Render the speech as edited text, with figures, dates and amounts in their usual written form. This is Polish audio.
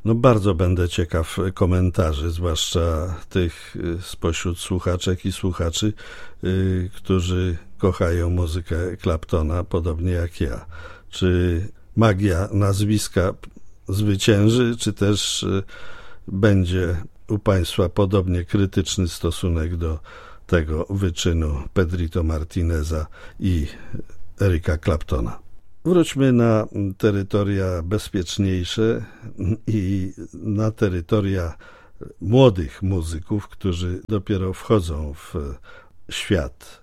No bardzo będę ciekaw komentarzy, zwłaszcza tych spośród słuchaczek i słuchaczy, którzy kochają muzykę Claptona, podobnie jak ja. Czy magia nazwiska zwycięży, czy też będzie u Państwa podobnie krytyczny stosunek do tego wyczynu Pedrito Martineza i Erika Claptona? Wróćmy na terytoria bezpieczniejsze i na terytoria młodych muzyków, którzy dopiero wchodzą w świat